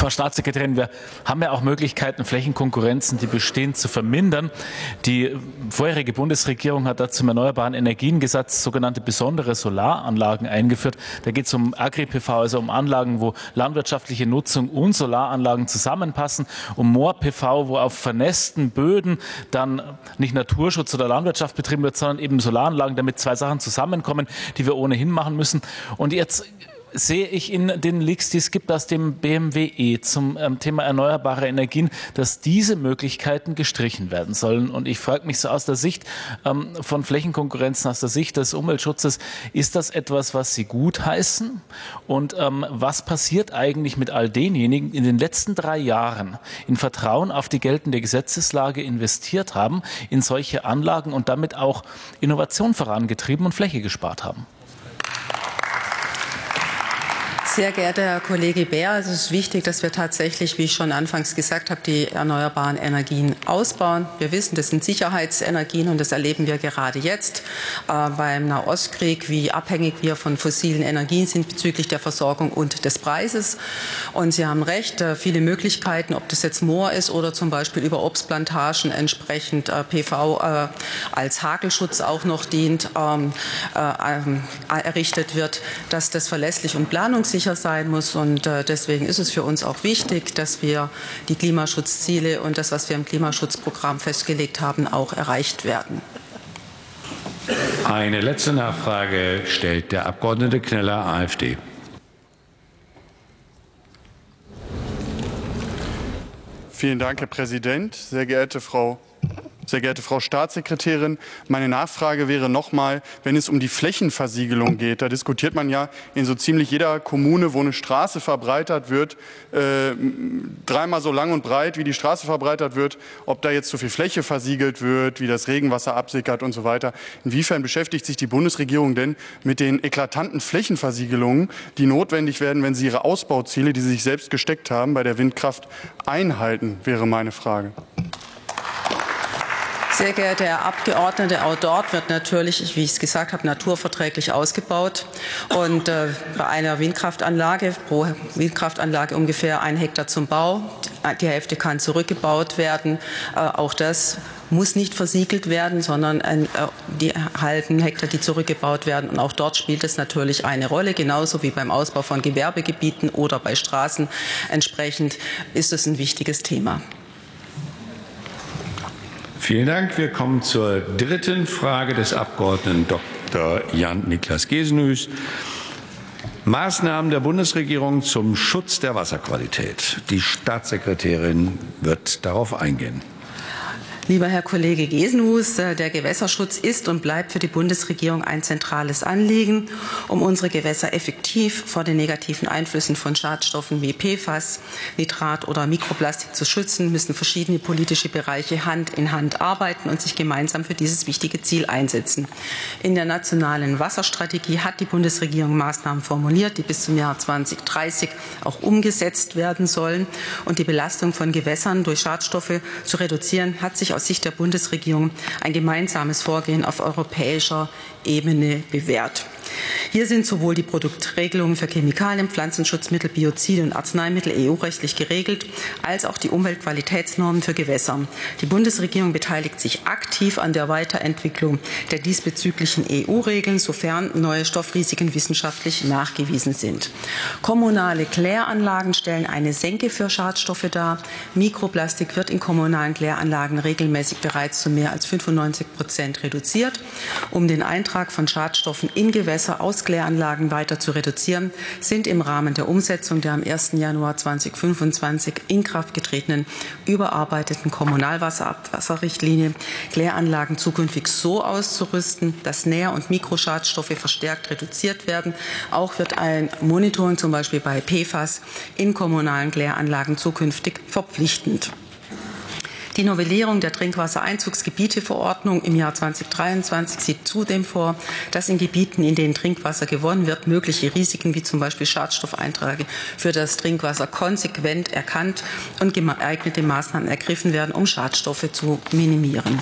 Frau Staatssekretärin, wir haben ja auch Möglichkeiten, Flächenkonkurrenzen, die bestehen, zu vermindern. Die vorherige Bundesregierung hat dazu im Erneuerbaren Energiengesetz sogenannte besondere Solaranlagen eingeführt. Da geht es um Agri-PV, also um Anlagen, wo landwirtschaftliche Nutzung und Solaranlagen zusammenpassen, um Moor-PV, wo auf vernässten Böden dann nicht Naturschutz oder Landwirtschaft betrieben wird, sondern eben Solaranlagen, damit zwei Sachen zusammenkommen, die wir ohnehin machen müssen. Und jetzt sehe ich in den Leaks, die es gibt aus dem BMWE zum Thema erneuerbare Energien, dass diese Möglichkeiten gestrichen werden sollen. Und ich frage mich so aus der Sicht von Flächenkonkurrenzen, aus der Sicht des Umweltschutzes, ist das etwas, was Sie gutheißen? Und was passiert eigentlich mit all denjenigen, die in den letzten 3 Jahren in Vertrauen auf die geltende Gesetzeslage investiert haben, in solche Anlagen und damit auch Innovation vorangetrieben und Fläche gespart haben? Sehr geehrter Herr Kollege Behr, es ist wichtig, dass wir tatsächlich, wie ich schon anfangs gesagt habe, die erneuerbaren Energien ausbauen. Wir wissen, das sind Sicherheitsenergien und das erleben wir gerade jetzt beim Nahostkrieg, wie abhängig wir von fossilen Energien sind bezüglich der Versorgung und des Preises. Und Sie haben recht, viele Möglichkeiten, ob das jetzt Moor ist oder zum Beispiel über Obstplantagen entsprechend PV als Hagelschutz auch noch dient, errichtet wird, dass das verlässlich und planungssicher sein muss. Und deswegen ist es für uns auch wichtig, dass wir die Klimaschutzziele und das, was wir im Klimaschutzprogramm festgelegt haben, auch erreicht werden. Eine letzte Nachfrage stellt der Abgeordnete Kneller, AfD. Vielen Dank, Herr Präsident. Sehr geehrte Frau Staatssekretärin, meine Nachfrage wäre nochmal, wenn es um die Flächenversiegelung geht. Da diskutiert man ja in so ziemlich jeder Kommune, wo eine Straße verbreitert wird, 3-mal so lang und breit, wie die Straße verbreitert wird, ob da jetzt so viel Fläche versiegelt wird, wie das Regenwasser absickert und so weiter. Inwiefern beschäftigt sich die Bundesregierung denn mit den eklatanten Flächenversiegelungen, die notwendig werden, wenn sie ihre Ausbauziele, die sie sich selbst gesteckt haben, bei der Windkraft einhalten, wäre meine Frage. Sehr geehrter Herr Abgeordneter, auch dort wird natürlich, wie ich es gesagt habe, naturverträglich ausgebaut. Und bei einer Windkraftanlage, pro Windkraftanlage ungefähr 1 Hektar zum Bau. Die Hälfte kann zurückgebaut werden. Auch das muss nicht versiegelt werden, sondern die halben Hektar, die zurückgebaut werden. Und auch dort spielt es natürlich eine Rolle, genauso wie beim Ausbau von Gewerbegebieten oder bei Straßen. Entsprechend ist es ein wichtiges Thema. Vielen Dank. Wir kommen zur dritten Frage des Abgeordneten Dr. Jan-Niklas Gesenhues. Maßnahmen der Bundesregierung zum Schutz der Wasserqualität. Die Staatssekretärin wird darauf eingehen. Lieber Herr Kollege Gesenhues, der Gewässerschutz ist und bleibt für die Bundesregierung ein zentrales Anliegen. Um unsere Gewässer effektiv vor den negativen Einflüssen von Schadstoffen wie PFAS, Nitrat oder Mikroplastik zu schützen, müssen verschiedene politische Bereiche Hand in Hand arbeiten und sich gemeinsam für dieses wichtige Ziel einsetzen. In der nationalen Wasserstrategie hat die Bundesregierung Maßnahmen formuliert, die bis zum Jahr 2030 auch umgesetzt werden sollen. Und die Belastung von Gewässern durch Schadstoffe zu reduzieren, hat sich aus Sicht der Bundesregierung ein gemeinsames Vorgehen auf europäischer Ebene bewährt. Hier sind sowohl die Produktregelungen für Chemikalien, Pflanzenschutzmittel, Biozide und Arzneimittel EU-rechtlich geregelt, als auch die Umweltqualitätsnormen für Gewässer. Die Bundesregierung beteiligt sich aktiv an der Weiterentwicklung der diesbezüglichen EU-Regeln, sofern neue Stoffrisiken wissenschaftlich nachgewiesen sind. Kommunale Kläranlagen stellen eine Senke für Schadstoffe dar. Mikroplastik wird in kommunalen Kläranlagen regelmäßig bereits zu mehr als 95% reduziert. Um den Eintrag von Schadstoffen in Gewässer aus Kläranlagen weiter zu reduzieren, sind im Rahmen der Umsetzung der am 1. Januar 2025 in Kraft getretenen überarbeiteten Kommunalwasserabwasserrichtlinie Kläranlagen zukünftig so auszurüsten, dass Nähr- und Mikroschadstoffe verstärkt reduziert werden. Auch wird ein Monitoring zum Beispiel bei PFAS in kommunalen Kläranlagen zukünftig verpflichtend. Die Novellierung der Trinkwassereinzugsgebieteverordnung im Jahr 2023 sieht zudem vor, dass in Gebieten, in denen Trinkwasser gewonnen wird, mögliche Risiken wie zum Beispiel Schadstoffeinträge für das Trinkwasser konsequent erkannt und geeignete Maßnahmen ergriffen werden, um Schadstoffe zu minimieren.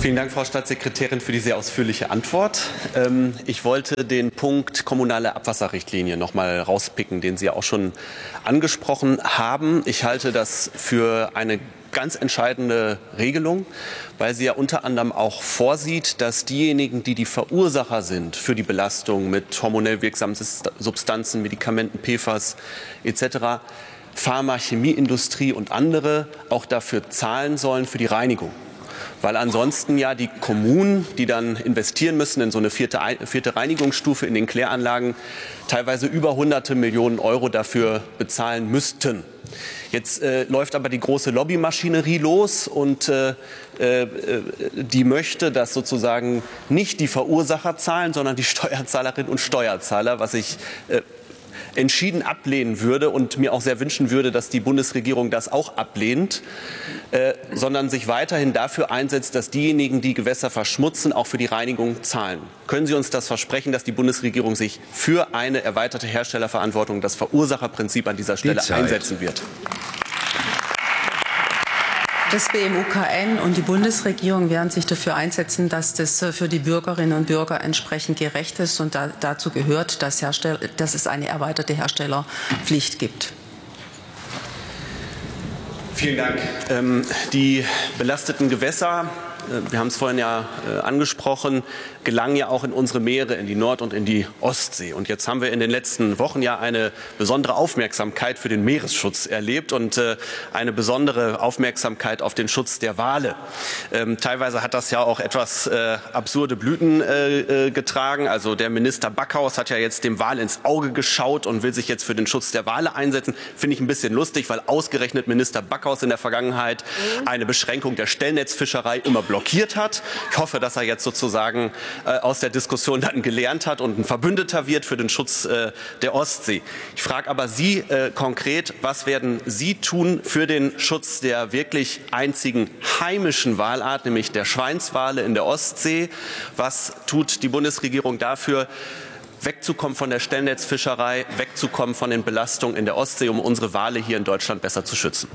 Vielen Dank, Frau Staatssekretärin, für die sehr ausführliche Antwort. Ich wollte den Punkt kommunale Abwasserrichtlinie noch mal rauspicken, den Sie ja auch schon angesprochen haben. Ich halte das für eine ganz entscheidende Regelung, weil sie ja unter anderem auch vorsieht, dass diejenigen, die die Verursacher sind für die Belastung mit hormonell wirksamen Substanzen, Medikamenten, PFAS etc., Pharma, Chemieindustrie und andere auch dafür zahlen sollen für die Reinigung. Weil ansonsten ja die Kommunen, die dann investieren müssen in so eine vierte Reinigungsstufe in den Kläranlagen, teilweise über hunderte Millionen Euro dafür bezahlen müssten. Jetzt läuft aber die große Lobbymaschinerie los und die möchte, dass sozusagen nicht die Verursacher zahlen, sondern die Steuerzahlerinnen und Steuerzahler, was ich entschieden ablehnen würde und mir auch sehr wünschen würde, dass die Bundesregierung das auch ablehnt, sondern sich weiterhin dafür einsetzt, dass diejenigen, die Gewässer verschmutzen, auch für die Reinigung zahlen. Können Sie uns das versprechen, dass die Bundesregierung sich für eine erweiterte Herstellerverantwortung, das Verursacherprinzip an dieser Stelle einsetzen wird? Das BMUKN und die Bundesregierung werden sich dafür einsetzen, dass das für die Bürgerinnen und Bürger entsprechend gerecht ist. Und dazu gehört, dass es eine erweiterte Herstellerpflicht gibt. Vielen Dank. Die belasteten Gewässer, wir haben es vorhin ja angesprochen, gelangen ja auch in unsere Meere, in die Nord- und in die Ostsee. Und jetzt haben wir in den letzten Wochen ja eine besondere Aufmerksamkeit für den Meeresschutz erlebt und eine besondere Aufmerksamkeit auf den Schutz der Wale. Teilweise hat das ja auch etwas absurde Blüten getragen. Also der Minister Backhaus hat ja jetzt dem Wal ins Auge geschaut und will sich jetzt für den Schutz der Wale einsetzen. Finde ich ein bisschen lustig, weil ausgerechnet Minister Backhaus in der Vergangenheit eine Beschränkung der Stellnetzfischerei immer blockiert hat. Ich hoffe, dass er jetzt sozusagen aus der Diskussion dann gelernt hat und ein Verbündeter wird für den Schutz der Ostsee. Ich frage aber Sie konkret, was werden Sie tun für den Schutz der wirklich einzigen heimischen Walart, nämlich der Schweinswale in der Ostsee? Was tut die Bundesregierung dafür, wegzukommen von der Stellnetzfischerei, wegzukommen von den Belastungen in der Ostsee, um unsere Wale hier in Deutschland besser zu schützen?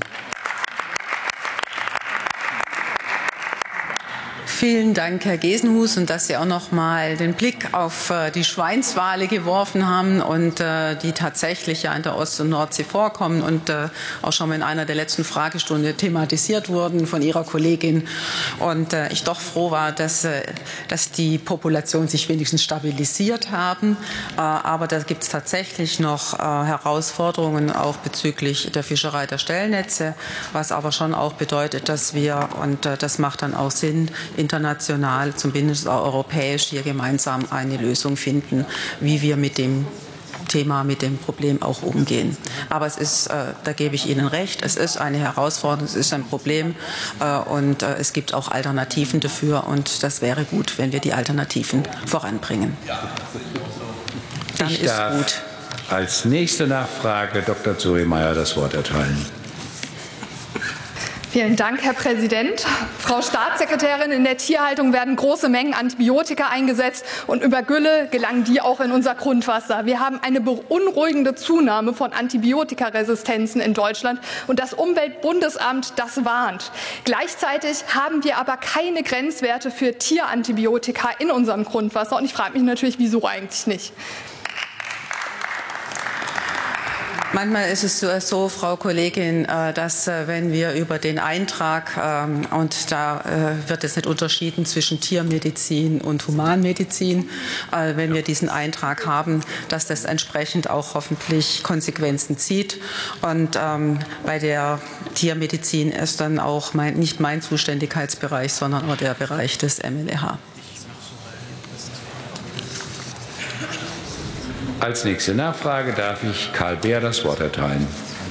Vielen Dank, Herr Gesenhus, und dass Sie auch noch mal den Blick auf die Schweinswale geworfen haben und die tatsächlich ja in der Ost- und Nordsee vorkommen und auch schon mal in einer der letzten Fragestunden thematisiert wurden von Ihrer Kollegin. Und ich doch froh war, dass die Population sich wenigstens stabilisiert haben. Aber da gibt es tatsächlich noch Herausforderungen auch bezüglich der Fischerei der Stellnetze, was aber schon auch bedeutet, dass wir, und das macht dann auch Sinn, international, zumindest auch europäisch, hier gemeinsam eine Lösung finden, wie wir mit dem Thema, mit dem Problem auch umgehen. Aber es ist, da gebe ich Ihnen recht, es ist eine Herausforderung, es ist ein Problem und es gibt auch Alternativen dafür und das wäre gut, wenn wir die Alternativen voranbringen. Dann ich ist darf gut. Als nächste Nachfrage Dr. Zurimayr das Wort erteilen. Vielen Dank, Herr Präsident. Frau Staatssekretärin, in der Tierhaltung werden große Mengen Antibiotika eingesetzt und über Gülle gelangen die auch in unser Grundwasser. Wir haben eine beunruhigende Zunahme von Antibiotikaresistenzen in Deutschland und das Umweltbundesamt, das warnt. Gleichzeitig haben wir aber keine Grenzwerte für Tierantibiotika in unserem Grundwasser und ich frage mich natürlich, wieso eigentlich nicht? Manchmal ist es so, Frau Kollegin, dass wenn wir über den Eintrag, und da wird es nicht unterschieden zwischen Tiermedizin und Humanmedizin, wenn wir diesen Eintrag haben, dass das entsprechend auch hoffentlich Konsequenzen zieht. Und bei der Tiermedizin ist dann auch nicht mein Zuständigkeitsbereich, sondern auch der Bereich des MLEH. Als nächste Nachfrage darf ich Karl Beer das Wort erteilen.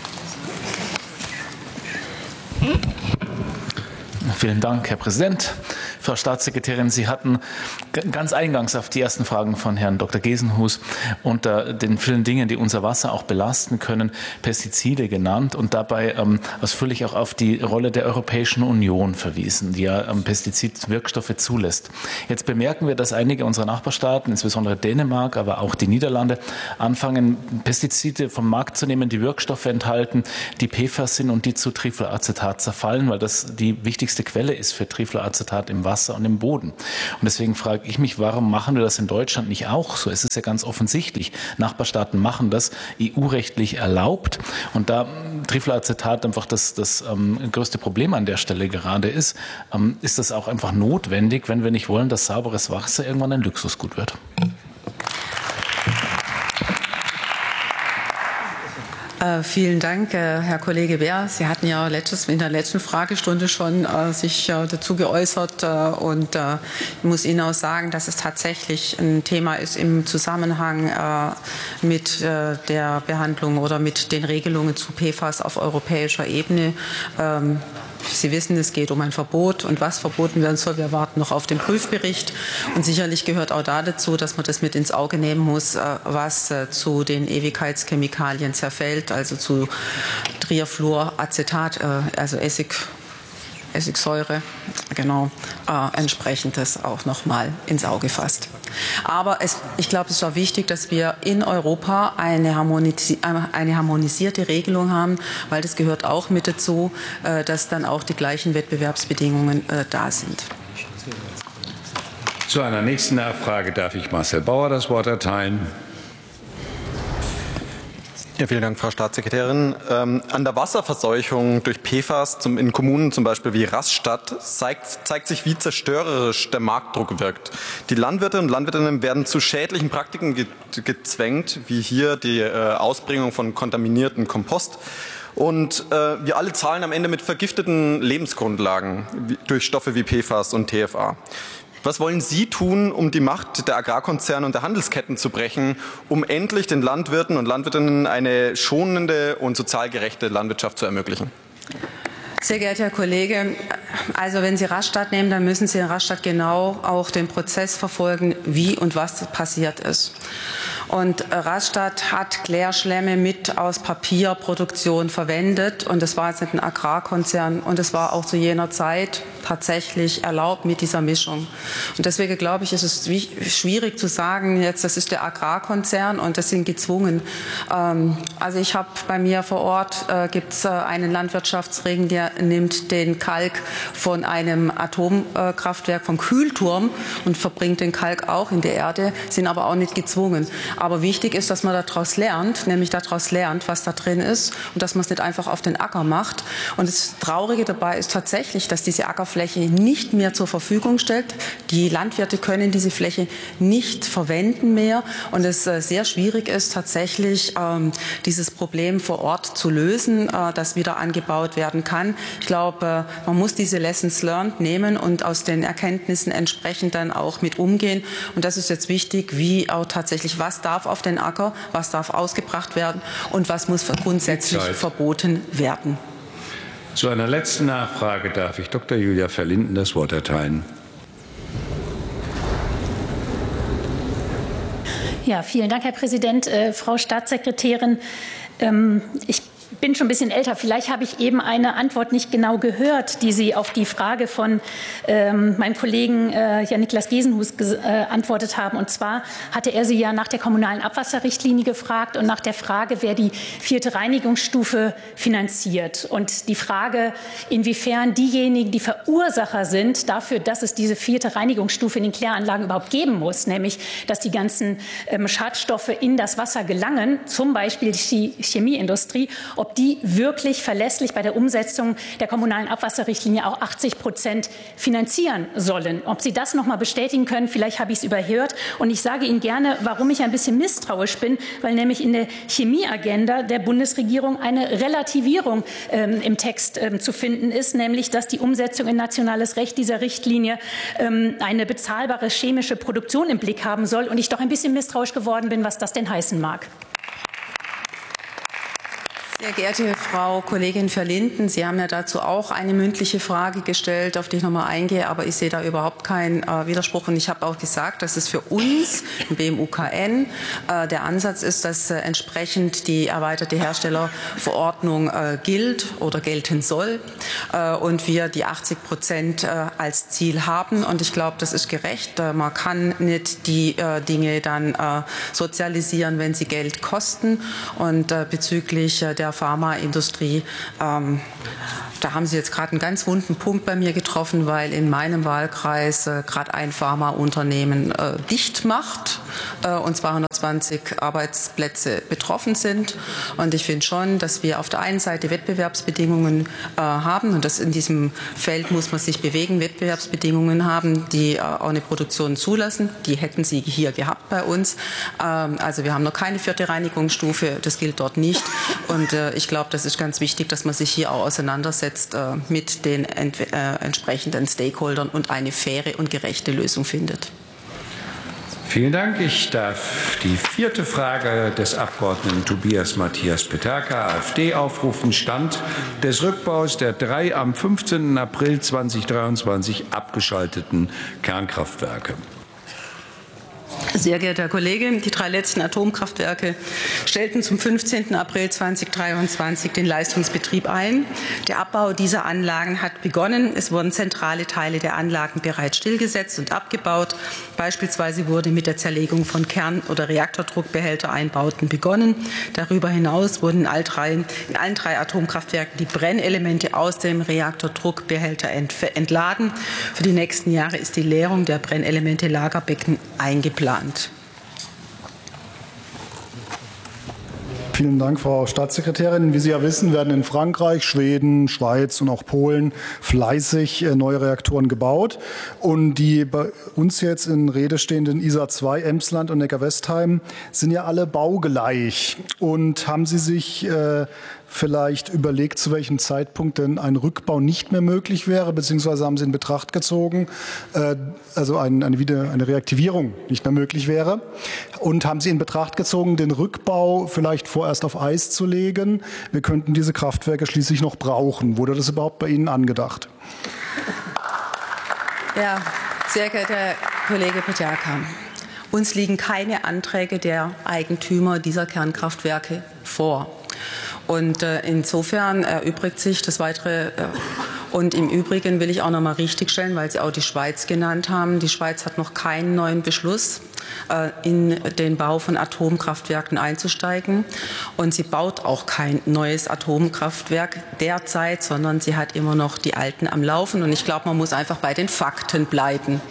Vielen Dank, Herr Präsident. Frau Staatssekretärin, Sie hatten ganz eingangs auf die ersten Fragen von Herrn Dr. Gesenhus unter den vielen Dingen, die unser Wasser auch belasten können, Pestizide genannt und dabei ausführlich auch auf die Rolle der Europäischen Union verwiesen, die ja Pestizidwirkstoffe zulässt. Jetzt bemerken wir, dass einige unserer Nachbarstaaten, insbesondere Dänemark, aber auch die Niederlande, anfangen, Pestizide vom Markt zu nehmen, die Wirkstoffe enthalten, die PFAS sind und die zu Trifluoracetat zerfallen, weil das die wichtigste Quelle ist für Trifluoracetat im Wasser. Wasser und im Boden. Und deswegen frage ich mich, warum machen wir das in Deutschland nicht auch so? Es ist ja ganz offensichtlich, Nachbarstaaten machen das, EU-rechtlich erlaubt. Und da Trifluoracetat einfach das größte Problem an der Stelle gerade ist das auch einfach notwendig, wenn wir nicht wollen, dass sauberes Wasser irgendwann ein Luxusgut wird. Vielen Dank, Herr Kollege Beer. Sie hatten ja in der letzten Fragestunde schon sich dazu geäußert und ich muss Ihnen auch sagen, dass es tatsächlich ein Thema ist im Zusammenhang mit der Behandlung oder mit den Regelungen zu PFAS auf europäischer Ebene. Sie wissen, es geht um ein Verbot und was verboten werden soll. Wir warten noch auf den Prüfbericht und sicherlich gehört auch da dazu, dass man das mit ins Auge nehmen muss, was zu den Ewigkeitschemikalien zerfällt, also zu Trifluoracetat, also Essigsäure, genau, entsprechendes auch noch mal ins Auge fasst. Aber ich glaube, es ist auch wichtig, dass wir in Europa eine harmonisierte Regelung haben, weil das gehört auch mit dazu, dass dann auch die gleichen Wettbewerbsbedingungen da sind. Zu einer nächsten Nachfrage darf ich Marcel Bauer das Wort erteilen. Ja, vielen Dank, Frau Staatssekretärin. An der Wasserverseuchung durch PFAS in Kommunen zum Beispiel wie Rastatt zeigt sich, wie zerstörerisch der Marktdruck wirkt. Die Landwirte und Landwirtinnen werden zu schädlichen Praktiken gezwängt, wie hier die Ausbringung von kontaminiertem Kompost. Und wir alle zahlen am Ende mit vergifteten Lebensgrundlagen durch Stoffe wie PFAS und TFA. Was wollen Sie tun, um die Macht der Agrarkonzerne und der Handelsketten zu brechen, um endlich den Landwirten und Landwirtinnen eine schonende und sozial gerechte Landwirtschaft zu ermöglichen? Sehr geehrter Herr Kollege, also wenn Sie Rastatt nehmen, dann müssen Sie in Rastatt genau auch den Prozess verfolgen, wie und was passiert ist. Und Rastatt hat Klärschlämme mit aus Papierproduktion verwendet und das war jetzt nicht ein Agrarkonzern und es war auch zu jener Zeit tatsächlich erlaubt mit dieser Mischung. Und deswegen glaube ich, ist es schwierig zu sagen, jetzt das ist der Agrarkonzern und das sind gezwungen. Also ich habe bei mir vor Ort gibt es einen Landwirtschaftsring, der nimmt den Kalk von einem Atomkraftwerk vom Kühlturm und verbringt den Kalk auch in die Erde, sind aber auch nicht gezwungen. Aber wichtig ist, dass man daraus lernt, was da drin ist und dass man es nicht einfach auf den Acker macht. Und das Traurige dabei ist tatsächlich, dass diese Ackerfläche nicht mehr zur Verfügung stellt. Die Landwirte können diese Fläche nicht verwenden mehr und es sehr schwierig ist, tatsächlich dieses Problem vor Ort zu lösen, das wieder angebaut werden kann. Ich glaube, man muss diese Lessons learned nehmen und aus den Erkenntnissen entsprechend dann auch mit umgehen. Und das ist jetzt wichtig, wie auch tatsächlich, was darf auf den Acker, was darf ausgebracht werden und was muss grundsätzlich verboten werden. Zu einer letzten Nachfrage darf ich Dr. Julia Verlinden das Wort erteilen. Ja, vielen Dank, Herr Präsident. Frau Staatssekretärin, ich bin schon ein bisschen älter. Vielleicht habe ich eben eine Antwort nicht genau gehört, die Sie auf die Frage von meinem Kollegen Jan-Niklas Gesenhus geantwortet haben. Und zwar hatte er Sie ja nach der kommunalen Abwasserrichtlinie gefragt und nach der Frage, wer die 4. Reinigungsstufe finanziert. Und die Frage, inwiefern diejenigen, die Verursacher sind dafür, dass es diese 4. Reinigungsstufe in den Kläranlagen überhaupt geben muss, nämlich dass die ganzen Schadstoffe in das Wasser gelangen, zum Beispiel die Chemieindustrie, ob die wirklich verlässlich bei der Umsetzung der kommunalen Abwasserrichtlinie auch 80% finanzieren sollen. Ob Sie das noch mal bestätigen können, vielleicht habe ich es überhört. Und ich sage Ihnen gerne, warum ich ein bisschen misstrauisch bin, weil nämlich in der Chemieagenda der Bundesregierung eine Relativierung im Text zu finden ist, nämlich dass die Umsetzung in nationales Recht dieser Richtlinie eine bezahlbare chemische Produktion im Blick haben soll. Und ich doch ein bisschen misstrauisch geworden bin, was das denn heißen mag. Sehr geehrte Frau Kollegin Verlinden, Sie haben ja dazu auch eine mündliche Frage gestellt, auf die ich noch mal eingehe, aber ich sehe da überhaupt keinen Widerspruch. Und ich habe auch gesagt, dass es für uns im BMUKN der Ansatz ist, dass entsprechend die erweiterte Herstellerverordnung gilt oder gelten soll und wir die 80% als Ziel haben. Und ich glaube, das ist gerecht. Man kann nicht die Dinge dann sozialisieren, wenn sie Geld kosten. Und bezüglich der Pharmaindustrie, da haben Sie jetzt gerade einen ganz wunden Punkt bei mir getroffen. betroffen, weil in meinem Wahlkreis gerade ein Pharmaunternehmen dicht macht und 220 Arbeitsplätze betroffen sind. Und ich finde schon, dass wir auf der einen Seite Wettbewerbsbedingungen haben, und das in diesem Feld muss man sich bewegen, Wettbewerbsbedingungen haben, die auch eine Produktion zulassen. Die hätten sie hier gehabt bei uns. Also wir haben noch keine 4. Reinigungsstufe, das gilt dort nicht. Und ich glaube, das ist ganz wichtig, dass man sich hier auch auseinandersetzt mit den entsprechenden Stakeholdern und eine faire und gerechte Lösung findet. Vielen Dank. Ich darf die 4. Frage des Abgeordneten Tobias Matthias Peterka, AfD, aufrufen. Stand des Rückbaus der 3 am 15. April 2023 abgeschalteten Kernkraftwerke. Sehr geehrter Herr Kollege, die 3 letzten Atomkraftwerke stellten zum 15. April 2023 den Leistungsbetrieb ein. Der Abbau dieser Anlagen hat begonnen. Es wurden zentrale Teile der Anlagen bereits stillgesetzt und abgebaut. Beispielsweise wurde mit der Zerlegung von Kern- oder Reaktordruckbehältereinbauten begonnen. Darüber hinaus wurden in allen 3 Atomkraftwerken die Brennelemente aus dem Reaktordruckbehälter entladen. Für die nächsten Jahre ist die Leerung der Brennelemente-Lagerbecken eingeplant. Vielen Dank, Frau Staatssekretärin. Wie Sie ja wissen, werden in Frankreich, Schweden, Schweiz und auch Polen fleißig neue Reaktoren gebaut. Und die bei uns jetzt in Rede stehenden ISA 2, Emsland und Neckar-Westheim sind ja alle baugleich. Und haben Sie sich vielleicht überlegt, zu welchem Zeitpunkt denn ein Rückbau nicht mehr möglich wäre, beziehungsweise haben Sie in Betracht gezogen, also eine Reaktivierung nicht mehr möglich wäre? Und haben Sie in Betracht gezogen, den Rückbau vielleicht vorerst auf Eis zu legen? Wir könnten diese Kraftwerke schließlich noch brauchen. Wurde das überhaupt bei Ihnen angedacht? Ja, sehr geehrter Herr Kollege Peterka, uns liegen keine Anträge der Eigentümer dieser Kernkraftwerke vor. Und insofern erübrigt sich das weitere. Und im Übrigen will ich auch noch mal richtigstellen, weil Sie auch die Schweiz genannt haben. Die Schweiz hat noch keinen neuen Beschluss, in den Bau von Atomkraftwerken einzusteigen. Und sie baut auch kein neues Atomkraftwerk derzeit, sondern sie hat immer noch die alten am Laufen. Und ich glaube, man muss einfach bei den Fakten bleiben.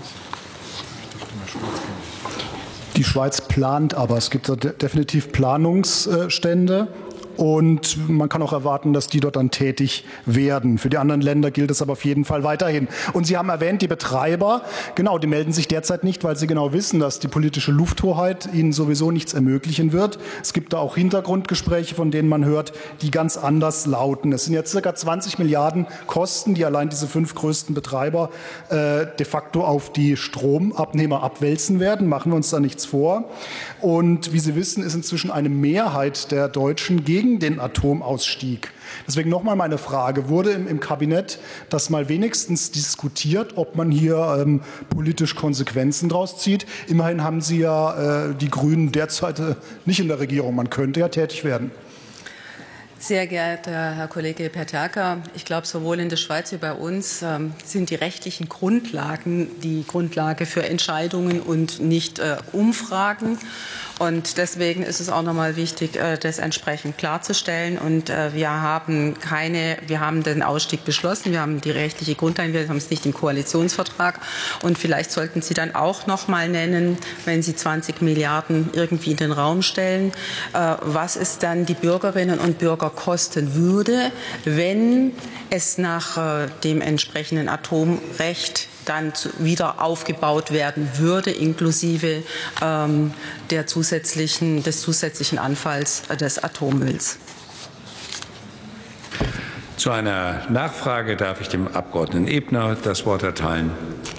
Die Schweiz plant aber. Es gibt definitiv Planungsstände. Und man kann auch erwarten, dass die dort dann tätig werden. Für die anderen Länder gilt es aber auf jeden Fall weiterhin. Und Sie haben erwähnt, die Betreiber, genau, die melden sich derzeit nicht, weil sie genau wissen, dass die politische Lufthoheit ihnen sowieso nichts ermöglichen wird. Es gibt da auch Hintergrundgespräche, von denen man hört, die ganz anders lauten. Es sind jetzt ca. 20 Milliarden Kosten, die allein diese 5 größten Betreiber de facto auf die Stromabnehmer abwälzen werden. Machen wir uns da nichts vor. Und wie Sie wissen, ist inzwischen eine Mehrheit der Deutschen gegen den Atomausstieg. Deswegen nochmal meine Frage, wurde im Kabinett das mal wenigstens diskutiert, ob man hier politisch Konsequenzen draus zieht? Immerhin haben Sie ja die Grünen derzeit nicht in der Regierung. Man könnte ja tätig werden. Sehr geehrter Herr Kollege Peterka, ich glaube, sowohl in der Schweiz wie bei uns sind die rechtlichen Grundlagen die Grundlage für Entscheidungen und nicht Umfragen. Und deswegen ist es auch nochmal wichtig, das entsprechend klarzustellen. Und wir haben den Ausstieg beschlossen. Wir haben die rechtliche Grundlage. Wir haben es nicht im Koalitionsvertrag. Und vielleicht sollten Sie dann auch nochmal nennen, wenn Sie 20 Milliarden irgendwie in den Raum stellen, was es dann die Bürgerinnen und Bürger kosten würde, wenn es nach dem entsprechenden Atomrecht dann wieder aufgebaut werden würde, inklusive des zusätzlichen Anfalls des Atommülls. Zu einer Nachfrage darf ich dem Abgeordneten Ebner das Wort erteilen.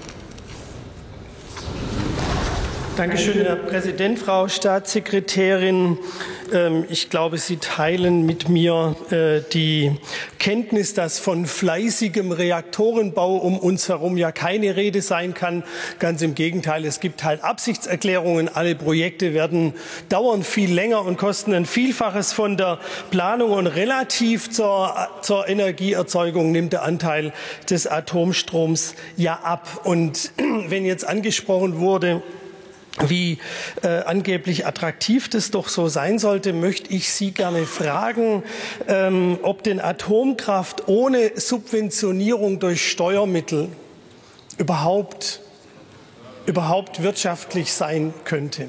Dankeschön, Herr Präsident, Frau Staatssekretärin. Ich glaube, Sie teilen mit mir die Kenntnis, dass von fleißigem Reaktorenbau um uns herum ja keine Rede sein kann. Ganz im Gegenteil, es gibt halt Absichtserklärungen. Alle Projekte dauern viel länger und kosten ein Vielfaches von der Planung. Und relativ zur Energieerzeugung nimmt der Anteil des Atomstroms ja ab. Und wenn jetzt angesprochen wurde, wie angeblich attraktiv das doch so sein sollte, möchte ich Sie gerne fragen, ob denn Atomkraft ohne Subventionierung durch Steuermittel überhaupt wirtschaftlich sein könnte.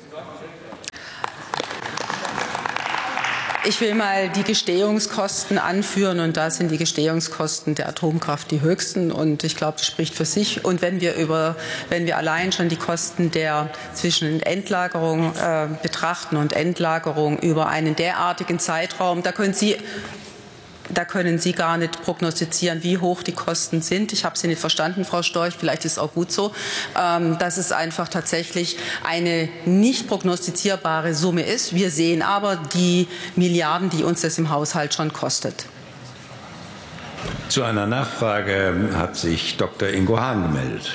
Ich will mal die Gestehungskosten anführen, und da sind die Gestehungskosten der Atomkraft die höchsten, und ich glaube, das spricht für sich. Und wenn wir allein schon die Kosten der zwischen Endlagerung betrachten und Endlagerung über einen derartigen Zeitraum, da können Sie gar nicht prognostizieren, wie hoch die Kosten sind. Ich habe Sie nicht verstanden, Frau Storch, vielleicht ist es auch gut so, dass es einfach tatsächlich eine nicht prognostizierbare Summe ist. Wir sehen aber die Milliarden, die uns das im Haushalt schon kostet. Zu einer Nachfrage hat sich Dr. Ingo Hahn gemeldet.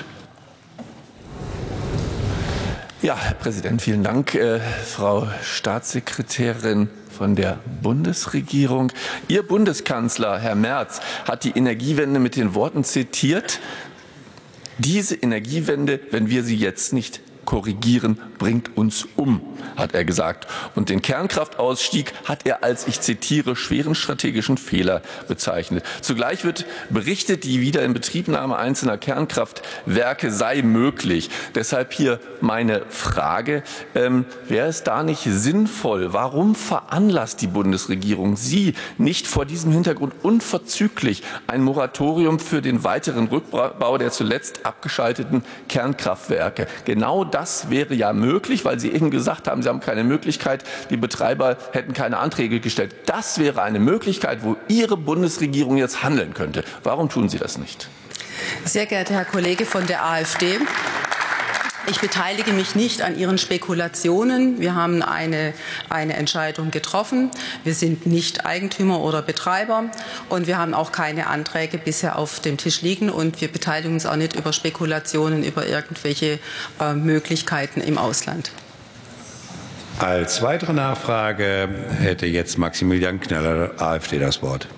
Ja, Herr Präsident, vielen Dank. Frau Staatssekretärin von der Bundesregierung. Ihr Bundeskanzler, Herr Merz, hat die Energiewende mit den Worten zitiert: Diese Energiewende, wenn wir sie jetzt nicht korrigieren, bringt uns um, hat er gesagt. Und den Kernkraftausstieg hat er als, ich zitiere, schweren strategischen Fehler bezeichnet. Zugleich wird berichtet, die Wiederinbetriebnahme einzelner Kernkraftwerke sei möglich. Deshalb hier meine Frage, wäre es da nicht sinnvoll, warum veranlasst die Bundesregierung Sie nicht vor diesem Hintergrund unverzüglich ein Moratorium für den weiteren Rückbau der zuletzt abgeschalteten Kernkraftwerke? Genau das wäre ja möglich, weil Sie eben gesagt haben, Sie haben keine Möglichkeit, die Betreiber hätten keine Anträge gestellt. Das wäre eine Möglichkeit, wo Ihre Bundesregierung jetzt handeln könnte. Warum tun Sie das nicht? Sehr geehrter Herr Kollege von der AfD, ich beteilige mich nicht an Ihren Spekulationen. Wir haben eine Entscheidung getroffen. Wir sind nicht Eigentümer oder Betreiber, und wir haben auch keine Anträge bisher auf dem Tisch liegen, und wir beteiligen uns auch nicht über Spekulationen über irgendwelche Möglichkeiten im Ausland. Als weitere Nachfrage hätte jetzt Maximilian Kneller, AfD, das Wort.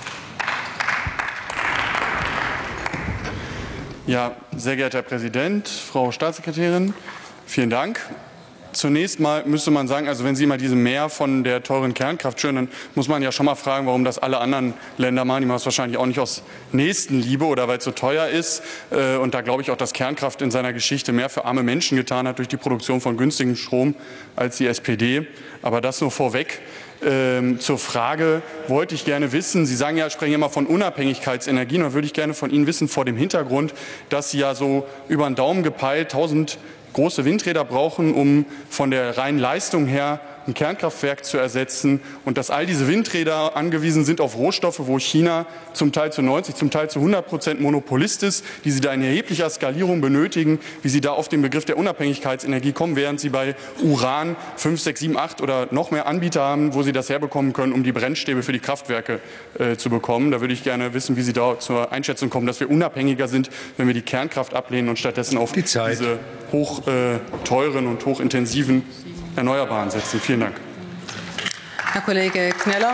Ja, sehr geehrter Herr Präsident, Frau Staatssekretärin, vielen Dank. Zunächst mal müsste man sagen, also wenn Sie mal diese Mehr von der teuren Kernkraft schüren, dann muss man ja schon mal fragen, warum das alle anderen Länder machen. Die machen es wahrscheinlich auch nicht aus Nächstenliebe oder weil es so teuer ist. Und da glaube ich auch, dass Kernkraft in seiner Geschichte mehr für arme Menschen getan hat durch die Produktion von günstigem Strom als die SPD. Aber das nur vorweg. Zur Frage wollte ich gerne wissen, Sie sagen ja, sprechen ja immer von Unabhängigkeitsenergien, und würde ich gerne von Ihnen wissen, vor dem Hintergrund, dass Sie ja so über den Daumen gepeilt 1000 große Windräder brauchen, um von der reinen Leistung her ein Kernkraftwerk zu ersetzen, und dass all diese Windräder angewiesen sind auf Rohstoffe, wo China zum Teil zu 90, zum Teil zu 100% Monopolist ist, die sie da in erheblicher Skalierung benötigen, wie Sie da auf den Begriff der Unabhängigkeitsenergie kommen, während Sie bei Uran 5, 6, 7, 8 oder noch mehr Anbieter haben, wo Sie das herbekommen können, um die Brennstäbe für die Kraftwerke zu bekommen. Da würde ich gerne wissen, wie Sie da zur Einschätzung kommen, dass wir unabhängiger sind, wenn wir die Kernkraft ablehnen und stattdessen auf diese hochteuren und hochintensiven Erneuerbaren setzen. Vielen Dank. Herr Kollege Kneller,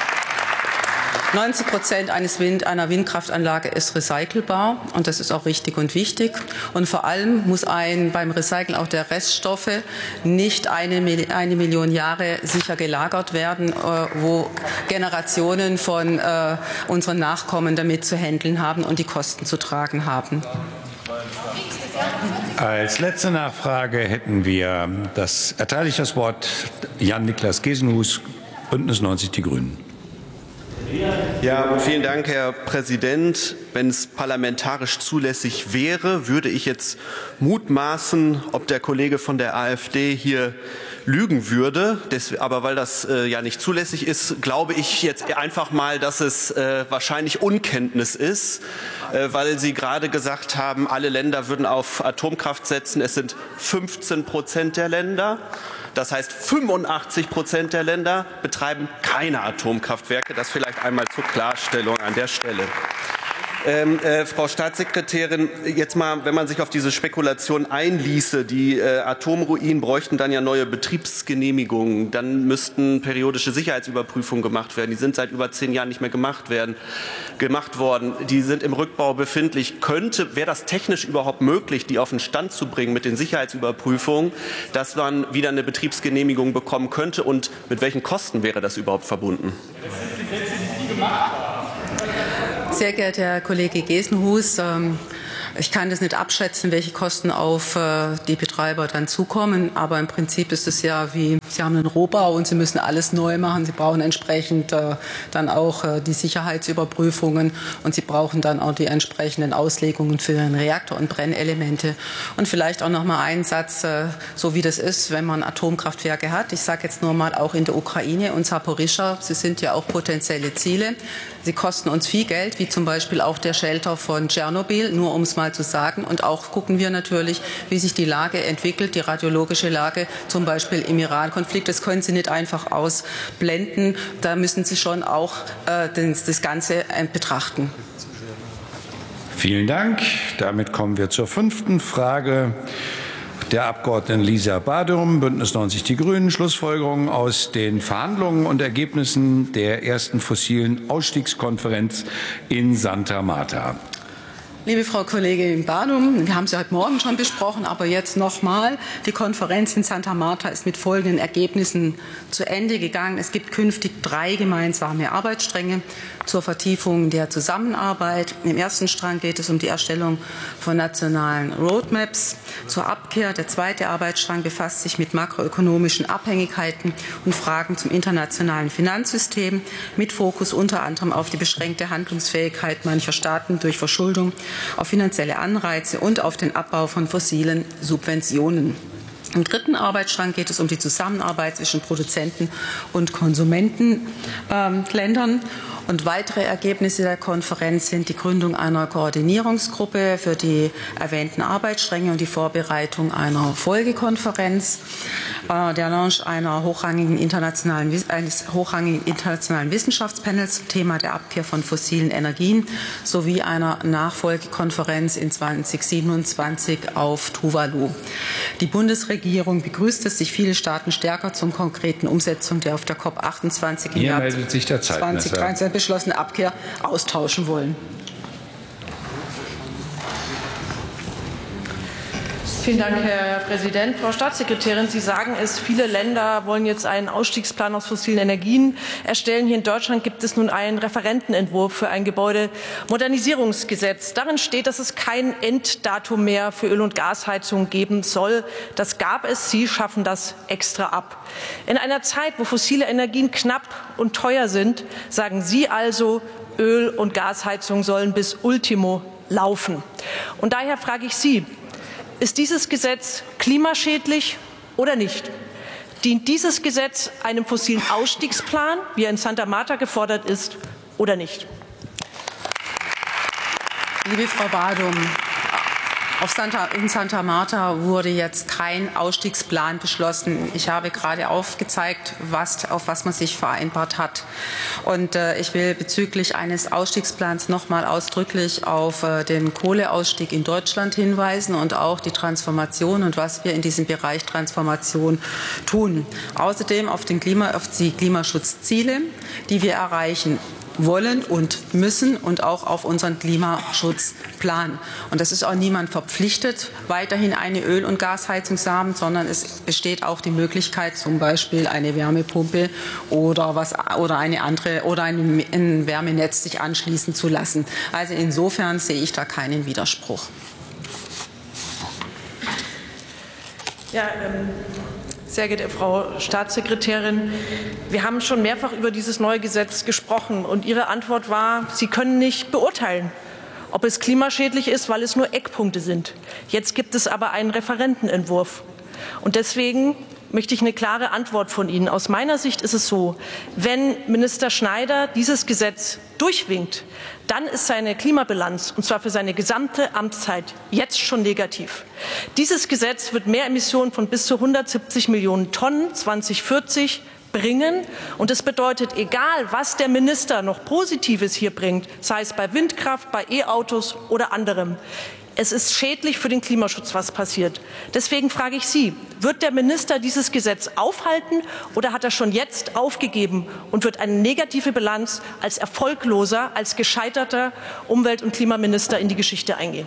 90% einer Windkraftanlage ist recycelbar, und das ist auch richtig und wichtig. Und vor allem muss beim Recyceln auch der Reststoffe nicht eine Million Jahre sicher gelagert werden, wo Generationen von unseren Nachkommen damit zu handeln haben und die Kosten zu tragen haben. Als letzte Nachfrage hätten wir erteile ich das Wort Jan-Niklas Gesenhus, Bündnis 90 Die Grünen. Ja, vielen Dank, Herr Präsident. Wenn es parlamentarisch zulässig wäre, würde ich jetzt mutmaßen, ob der Kollege von der AfD hier lügen würde. Aber weil das ja nicht zulässig ist, glaube ich jetzt einfach mal, dass es wahrscheinlich Unkenntnis ist, weil Sie gerade gesagt haben, alle Länder würden auf Atomkraft setzen. Es sind 15% der Länder. Das heißt, 85% der Länder betreiben keine Atomkraftwerke. Das vielleicht einmal zur Klarstellung an der Stelle. Frau Staatssekretärin, jetzt mal, wenn man sich auf diese Spekulation einließe, die Atomruinen bräuchten dann ja neue Betriebsgenehmigungen, dann müssten periodische Sicherheitsüberprüfungen gemacht werden. Die sind seit über 10 Jahren nicht mehr gemacht worden. Die sind im Rückbau befindlich. Wäre das technisch überhaupt möglich, die auf den Stand zu bringen mit den Sicherheitsüberprüfungen, dass man wieder eine Betriebsgenehmigung bekommen könnte? Und mit welchen Kosten wäre das überhaupt verbunden? Sehr geehrter Herr Kollege Gesenhus, ich kann das nicht abschätzen, welche Kosten auf die Betreiber dann zukommen. Aber im Prinzip ist es ja wie, Sie haben einen Rohbau und Sie müssen alles neu machen. Sie brauchen entsprechend dann auch die Sicherheitsüberprüfungen und Sie brauchen dann auch die entsprechenden Auslegungen für den Reaktor und Brennelemente. Und vielleicht auch noch mal einen Satz, so wie das ist, wenn man Atomkraftwerke hat. Ich sage jetzt nur mal auch in der Ukraine und Saporischschja, sie sind ja auch potenzielle Ziele. Sie kosten uns viel Geld, wie zum Beispiel auch der Shelter von Tschernobyl, nur um es mal zu sagen. Und auch gucken wir natürlich, wie sich die Lage entwickelt, die radiologische Lage, zum Beispiel im Iran-Konflikt. Das können Sie nicht einfach ausblenden. Da müssen Sie schon auch das Ganze betrachten. Vielen Dank. Damit kommen wir zur 5. Frage der Abgeordneten Lisa Badum, Bündnis 90 Die Grünen. Schlussfolgerungen aus den Verhandlungen und Ergebnissen der ersten fossilen Ausstiegskonferenz in Santa Marta. Liebe Frau Kollegin Badum, wir haben sie heute Morgen schon besprochen, aber jetzt nochmal. Die Konferenz in Santa Marta ist mit folgenden Ergebnissen zu Ende gegangen. Es gibt künftig 3 gemeinsame Arbeitsstränge zur Vertiefung der Zusammenarbeit. Im ersten Strang geht es um die Erstellung von nationalen Roadmaps zur Abkehr. Der zweite Arbeitsstrang befasst sich mit makroökonomischen Abhängigkeiten und Fragen zum internationalen Finanzsystem, mit Fokus unter anderem auf die beschränkte Handlungsfähigkeit mancher Staaten durch Verschuldung, auf finanzielle Anreize und auf den Abbau von fossilen Subventionen. Im dritten Arbeitsstrang geht es um die Zusammenarbeit zwischen Produzenten und Konsumentenländern. Und weitere Ergebnisse der Konferenz sind die Gründung einer Koordinierungsgruppe für die erwähnten Arbeitsstränge und die Vorbereitung einer Folgekonferenz, der Launch eines hochrangigen internationalen Wissenschaftspanels zum Thema der Abkehr von fossilen Energien sowie einer Nachfolgekonferenz in 2027 auf Tuvalu. Die Bundesregierung begrüßt es, sich viele Staaten stärker zur konkreten Umsetzung der auf der COP28 im Jahr 2023 beschlossene Abkehr austauschen wollen. Vielen Dank, Herr Präsident. Frau Staatssekretärin, Sie sagen es, viele Länder wollen jetzt einen Ausstiegsplan aus fossilen Energien erstellen. Hier in Deutschland gibt es nun einen Referentenentwurf für ein Gebäudemodernisierungsgesetz. Darin steht, dass es kein Enddatum mehr für Öl- und Gasheizung geben soll. Das gab es. Sie schaffen das extra ab. In einer Zeit, wo fossile Energien knapp und teuer sind, sagen Sie also, Öl- und Gasheizung sollen bis Ultimo laufen. Und daher frage ich Sie, ist dieses Gesetz klimaschädlich oder nicht? Dient dieses Gesetz einem fossilen Ausstiegsplan, wie er in Santa Marta gefordert ist, oder nicht? Liebe Frau Badum, in Santa Marta wurde jetzt kein Ausstiegsplan beschlossen. Ich habe gerade aufgezeigt, auf was man sich vereinbart hat. Und ich will bezüglich eines Ausstiegsplans noch mal ausdrücklich auf den Kohleausstieg in Deutschland hinweisen und auch die Transformation und was wir in diesem Bereich Transformation tun. Außerdem auf die Klimaschutzziele, die wir erreichen wollen und müssen, und auch auf unseren Klimaschutzplan. Und das ist auch niemand verpflichtet, weiterhin eine Öl- und Gasheizung zu haben, sondern es besteht auch die Möglichkeit, zum Beispiel eine Wärmepumpe oder ein Wärmenetz sich anschließen zu lassen. Also insofern sehe ich da keinen Widerspruch. Ja, sehr geehrte Frau Staatssekretärin, wir haben schon mehrfach über dieses neue Gesetz gesprochen und Ihre Antwort war, Sie können nicht beurteilen, ob es klimaschädlich ist, weil es nur Eckpunkte sind. Jetzt gibt es aber einen Referentenentwurf. Und deswegen möchte ich eine klare Antwort von Ihnen. Aus meiner Sicht ist es so, wenn Minister Schneider dieses Gesetz durchwinkt, dann ist seine Klimabilanz, und zwar für seine gesamte Amtszeit, jetzt schon negativ. Dieses Gesetz wird mehr Emissionen von bis zu 170 Millionen Tonnen 2040 bringen. Und das bedeutet, egal was der Minister noch Positives hier bringt, sei es bei Windkraft, bei E-Autos oder anderem, es ist schädlich für den Klimaschutz, was passiert. Deswegen frage ich Sie, wird der Minister dieses Gesetz aufhalten oder hat er schon jetzt aufgegeben und wird eine negative Bilanz als erfolgloser, als gescheiterter Umwelt- und Klimaminister in die Geschichte eingehen?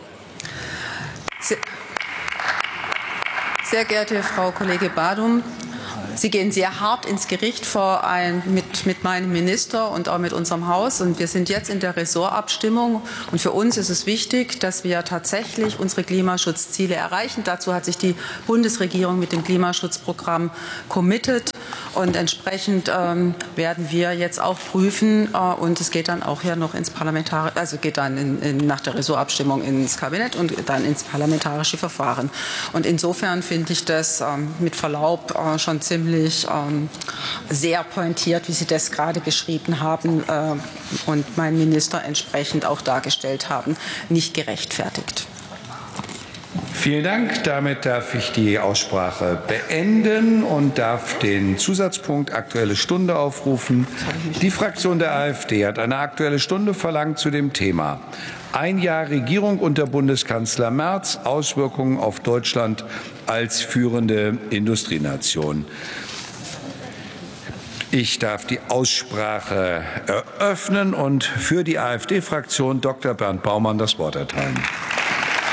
Sehr geehrte Frau Kollege Badum, Sie gehen sehr hart ins Gericht mit meinem Minister und auch mit unserem Haus. Und wir sind jetzt in der Ressortabstimmung. Und für uns ist es wichtig, dass wir tatsächlich unsere Klimaschutzziele erreichen. Dazu hat sich die Bundesregierung mit dem Klimaschutzprogramm committed. Und entsprechend werden wir jetzt auch prüfen. Und es geht dann auch hier noch ins Parlamentarische, also geht dann nach der Ressortabstimmung ins Kabinett und dann ins parlamentarische Verfahren. Und insofern finde ich das mit Verlaub schon ziemlich sehr pointiert, wie Sie das gerade beschrieben haben und mein Minister entsprechend auch dargestellt haben, nicht gerechtfertigt. Vielen Dank. Damit darf ich die Aussprache beenden und darf den Zusatzpunkt Aktuelle Stunde aufrufen. Die Fraktion der AfD hat eine Aktuelle Stunde verlangt zu dem Thema Ein Jahr Regierung unter Bundeskanzler Merz, Auswirkungen auf Deutschland als führende Industrienation. Ich darf die Aussprache eröffnen und für die AfD-Fraktion Dr. Bernd Baumann das Wort erteilen.